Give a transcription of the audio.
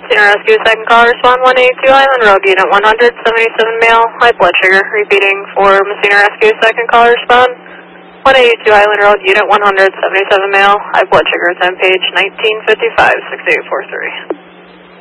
Messina Rescue, second call, respond 182 Island Road, unit 177 male, high blood sugar. Repeating for Messina Rescue, second call, respond 182 Island Road, unit 177 male, high blood sugar, 10 page 1955, 6843.